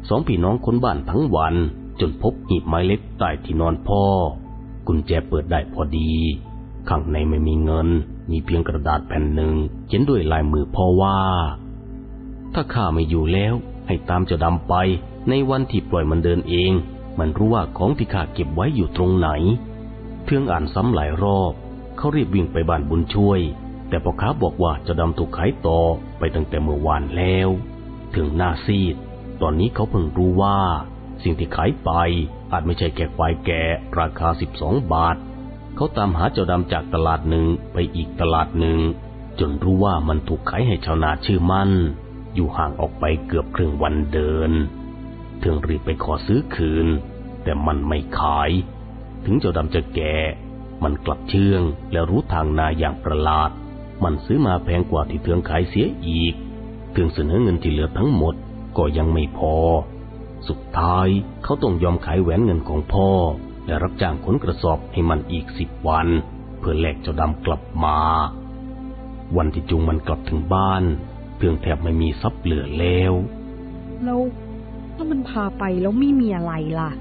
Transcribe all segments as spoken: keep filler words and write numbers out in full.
สองพี่น้องค้นบ้านทั้งวันจนพบหีบไม้เล็กใต้ที่นอนพ่อกุญแจเปิดได้พอดีข้างในไม่มีเงินมีเพียงกระดาษแผ่นหนึ่งเขียนด้วยลายมือพ่อว่าถ้าข้าไม่อยู่แล้วให้ตามเจ้าดำไปในวันที่ปล่อยมันเดินเองมันรู้ว่าของที่ข้าเก็บไว้อยู่ตรงไหนเทืองอ่านซ้ำหลายรอบเขารีบวิ่งไปบ้านบุญช่วยแต่พ่อค้าบอกว่าเจ้าดำถูกขายต่อไปตั้งแต่เมื่อวานแล้วถึงหน้าซีดตอนนี้เขาเพิ่งรู้ว่าสิ่งที่ขายไปอาจไม่ใช่แค่ควายแก่ราคาสิบสองบาทเขาตามหาเจ้าดำจากตลาดหนึ่งไปอีกตลาดหนึ่งจนรู้ว่ามันถูกขายให้ชาวนาชื่อมั่นอยู่ห่างออกไปเกือบครึ่งวันเดินเทืองรีบไปขอซื้อคืนแต่มันไม่ขายถึงเจ้าดำจะแก่มันกลับเชื่องและรู้ทางนาอย่างประหลาดมันซื้อมาแพงกว่าที่เทืองขายเสียอีกเทืองเสนอเงินที่เหลือทั้งหมดก็ยังไม่พอสุดท้ายเขาต้องยอมขายแหวนเงินของพ่อและรับจ้างขนกระสอบให้มันอีกสิบวันเพื่อแลกเจ้าดำกลับมาวันที่จูงมันกลับถึงบ้านเทืองแทบไม่มีทรัพย์เหลือแล้วแล้วถ้ามันพาไปแล้วไม่มีอะไรล่ะ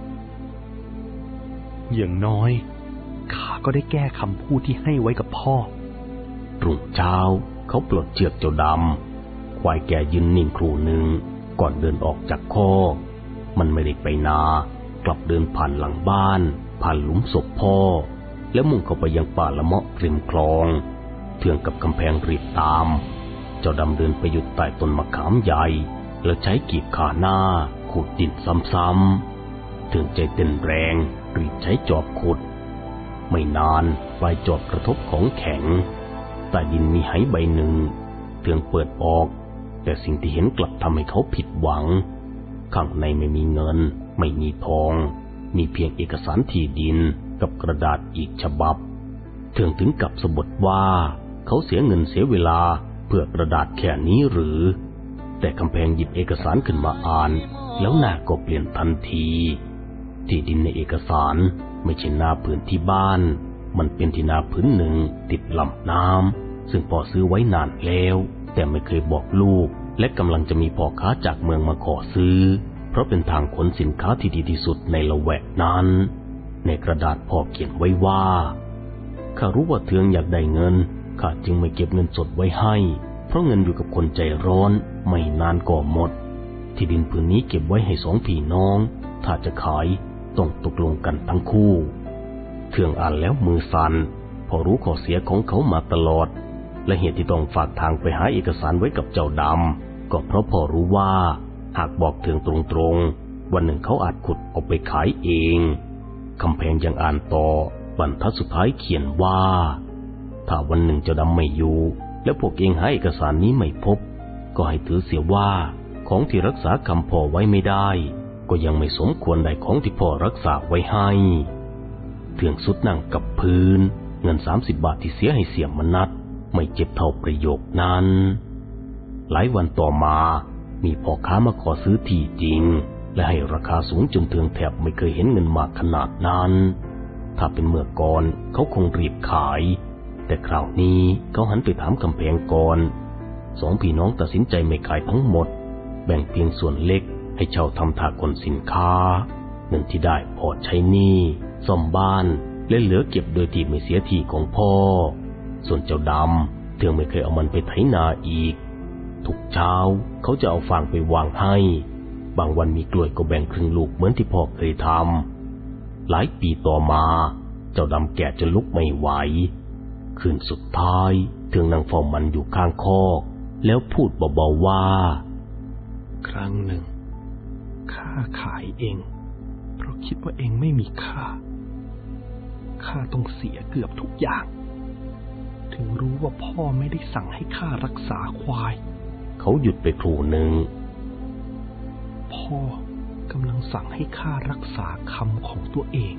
อย่างน้อยข้าก็ได้แก้คำพูดที่ให้ไว้กับพ่อรุ่งเช้าเขาปลดเชือกเจ้าดำควายแก่ยืนนิ่งครู่หนึ่งก่อนเดินออกจากคอกมันไม่ได้ไปนากลับเดินผ่านหลังบ้านผ่านหลุมศพพ่อแล้วมุ่งเข้าไปยังป่าละเมาะริมคลองเทืองกับกำแพงรีบตามเจ้าดำเดินไปหยุดใต้ต้นมะขามใหญ่แล้วใช้กีบขาหน้าขุดดินซ้ำๆถึงใจเต้นแรงรีบใช้จอบขุดไม่นานปลายจอบกระทบของแข็งใต้ดินมีไหใบหนึ่งเทืองเปิดออกแต่สิ่งที่เห็นกลับทำให้เขาผิดหวังข้างในไม่มีเงินไม่มีทองมีเพียงเอกสารที่ดินกับกระดาษอีกฉบับเทืองถึงกับสะบัดว่าเขาเสียเงินเสียเวลาเพื่อกระดาษแค่นี้หรือแต่กำแพงหยิบเอกสารขึ้นมาอ่านแล้วหน้าก็เปลี่ยนทันทีที่ดินในเอกสารไม่ใช่นาผืนที่บ้านมันเป็นที่นาผืนหนึ่งติดลำน้ำซึ่งพ่อซื้อไว้นานแล้วแต่ไม่เคยบอกลูกและกำลังจะมีพ่อค้าจากเมืองมาขอซื้อเพราะเป็นทางขนสินค้าที่ดีที่สุดในละแวกนั้นในกระดาษพ่อเขียนไว้ว่าข้ารู้ว่าเทืองอยากได้เงินข้าจึงไม่เก็บเงินสดไว้ให้เพราะเงินอยู่กับคนใจร้อนไม่นานก็หมดที่ดินผืนนี้เก็บไว้ให้สองพี่น้องถ้าจะขายต้องตกลงกันทั้งคู่เทืองอ่านแล้วมือสั่นพอรู้ข้อเสียของเขามาตลอดและเหตุที่ต้องฝากทางไปหาเอกสารไว้กับเจ้าดำก็เพราะพอรู้ว่าหากบอกเทืองตรงๆวันหนึ่งเขาอาจขุดเอาไปขายเองคำแพงยังอ่านต่อบรรทัดสุดท้ายเขียนว่าถ้าวันหนึ่งเจ้าดำไม่อยู่และพวกเองหาเอกสารนี้ไม่พบก็ให้ถือเสียว่าของที่รักษาคำพ่อไว้ไม่ได้ก็ยังไม่สมควรได้ของที่พ่อรักษาไว้ให้เทืองสุดนั่งกับพื้นเงินสามสิบบาทที่เสียให้เสี่ยมนัดไม่เจ็บเท่าประโยคนั้นหลายวันต่อมามีพ่อค้ามาขอซื้อที่จริงและให้ราคาสูงจนเทืองแทบไม่เคยเห็นเงินมากขนาดนั้นถ้าเป็นเมื่อก่อนเขาคงรีบขายแต่คราวนี้เขาหันไปถามกำแพงก่อนสองพี่น้องตัดสินใจไม่ขายทั้งหมดแบ่งเพียงส่วนเล็กให้เช่าทำถากลสินค้าเงินที่ได้พอใช้หนี้ซ่อมบ้านและเหลือเก็บโดยที่ไม่เสียทีของพ่อส่วนเจ้าดำเทืองไม่เคยเอามันไปไถนาอีกทุกเช้าเขาจะเอาฟางไปวางให้บางวันมีกล้วยก็แบ่งครึ่งลูกเหมือนที่พ่อเคยทำหลายปีต่อมาเจ้าดำแก่จนลุกไม่ไหวคืนสุดท้ายเทืองนั่งเฝ้ามันอยู่ข้างคอกแล้วพูดเบาๆว่าครั้งหนึ่งข้าขายเองเพราะคิดว่าเองไม่มีค่าข้าต้องเสียเกือบทุกอย่างถึงรู้ว่าพ่อไม่ได้สั่งให้ข้ารักษาควายเขาหยุดไปครู่หนึ่งพ่อกำลังสั่งให้ข้ารักษาคำของตัวเอง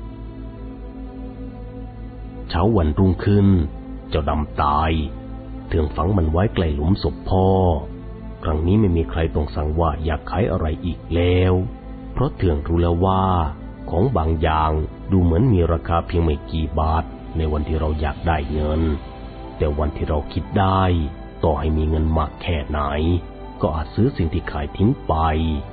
เช้าวันรุ่งขึ้นเจ้าดำตายเทืองฝังมันไว้ใกล้หลุมศพพ่อครั้งนี้ไม่มีใครต้องสั่งว่าอยากขายอะไรอีกแล้วเพราะเทืองรู้แล้วว่าของบางอย่างดูเหมือนมีราคาเพียงไม่กี่บาทในวันที่เราอยากได้เงินแต่วันที่เราคิดได้ต่อให้มีเงินมากแค่ไหนก็อาจซื้อสิ่งที่ขายทิ้งไป